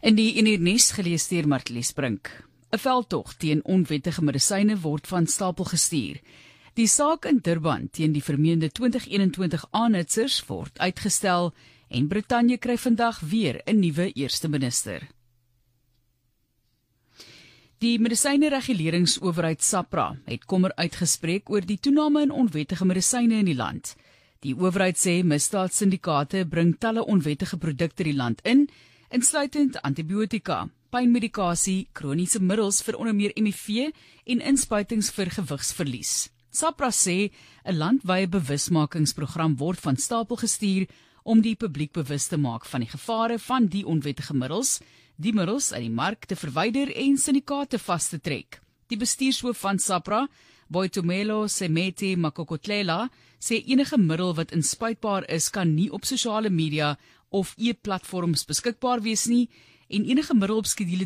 In die nuus gelees deur Martlies Brink. 'n Veldtog teen onwettige medisyne word van stapel gestuur. Die saak in Durban teen die vermeende 2021 aanhitsers word uitgestel en Brittanje kry vandag weer 'n nuwe eerste minister. Die medisynereguleringsowerheid SAHPRA het kommer uitgespreek oor die toename in onwettige medisyne in die land. Die owerheid sê misdaadsyndikaate bring talle onwettige produkte die land in, insluitend antibiotika, pynmedikasie, kroniese middels vir onder meer HIV en inspuitings vir gewigsverlies. SAHPRA sê 'n landwyse bewusmakingsprogram word van stapel gestuur om die publiek bewus te maak van die gevare van die onwettige middels, die middels uit die mark te verwyder en syndikaate vas te trek. Die bestuurshoof van SAHPRA, Boitumelo Semete Makokotlela, sê enige middel wat inspuitbaar is kan nie op sosiale media of e-platforms beskikbaar wees nie en enige middel op skedule